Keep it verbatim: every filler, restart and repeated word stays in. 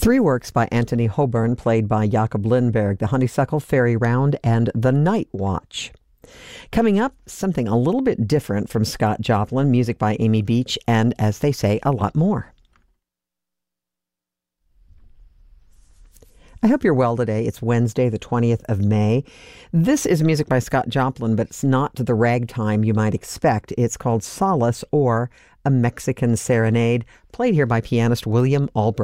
Three works by Anthony Hoburn, played by Jakob Lindberg: The Honeysuckle, Fairy Round, and The Night Watch. Coming up, something a little bit different from Scott Joplin, music by Amy Beach, and, as they say, a lot more. I hope you're well today. It's Wednesday, the twentieth of May. This is music by Scott Joplin, but it's not the ragtime you might expect. It's called Solace, or A Mexican Serenade, played here by pianist William Albright.